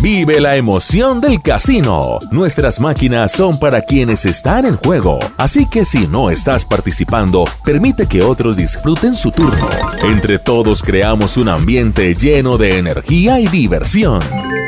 Vive la emoción del casino. Nuestras máquinas son para quienes están en juego, así que si no estás participando, permite que otros disfruten su turno. Entre todos creamos un ambiente lleno de energía y diversión.